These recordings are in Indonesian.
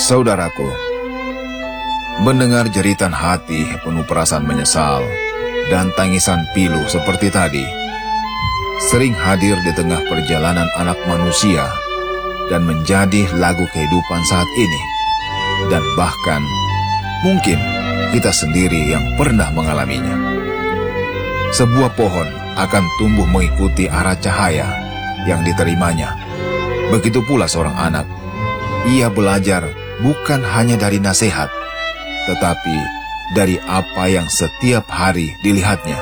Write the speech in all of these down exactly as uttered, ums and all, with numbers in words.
Saudaraku, mendengar jeritan hati penuh perasaan menyesal dan tangisan pilu seperti tadi, sering hadir di tengah perjalanan anak manusia dan menjadi lagu kehidupan saat ini. Dan bahkan mungkin kita sendiri yang pernah mengalaminya. Sebuah pohon akan tumbuh mengikuti arah cahaya yang diterimanya. Begitu pula seorang anak. Ia belajar bukan hanya dari nasihat, tetapi dari apa yang setiap hari dilihatnya.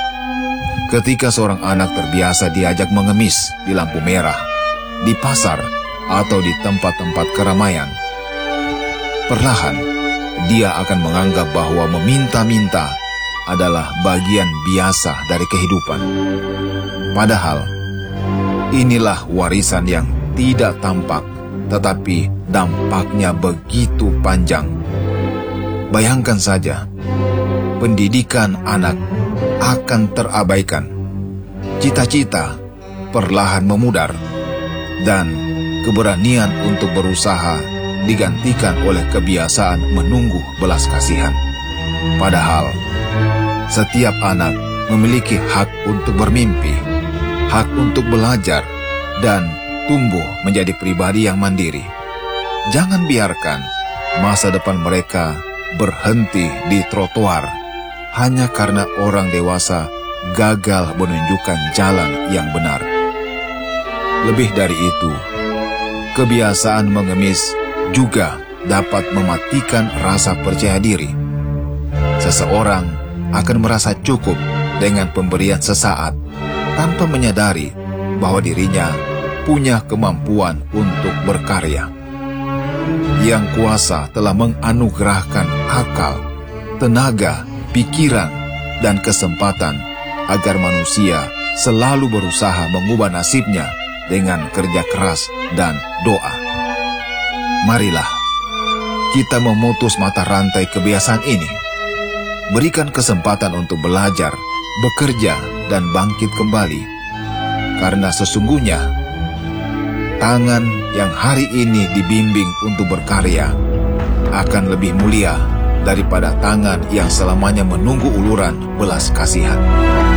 Ketika seorang anak terbiasa diajak mengemis di lampu merah, di pasar, atau di tempat-tempat keramaian, perlahan dia akan menganggap bahwa meminta-minta adalah bagian biasa dari kehidupan. Padahal, inilah warisan yang tidak tampak, tetapi dampaknya begitu panjang. Bayangkan saja, pendidikan anak akan terabaikan. Cita-cita perlahan memudar, dan keberanian untuk berusaha digantikan oleh kebiasaan menunggu belas kasihan. Padahal, setiap anak memiliki hak untuk bermimpi, hak untuk belajar, dan tumbuh menjadi pribadi yang mandiri. Jangan biarkan masa depan mereka berhenti di trotoar hanya karena orang dewasa gagal menunjukkan jalan yang benar. Lebih dari itu, kebiasaan mengemis juga dapat mematikan rasa percaya diri. Seseorang akan merasa cukup dengan pemberian sesaat tanpa menyadari bahwa dirinya punya kemampuan untuk berkarya. Yang kuasa telah menganugerahkan akal, tenaga, pikiran, dan kesempatan agar manusia selalu berusaha mengubah nasibnya dengan kerja keras dan doa. Marilah kita memutus mata rantai kebiasaan ini. Berikan kesempatan untuk belajar, bekerja, dan bangkit kembali. Karena sesungguhnya, tangan yang hari ini dibimbing untuk berkarya akan lebih mulia daripada tangan yang selamanya menunggu uluran belas kasihan.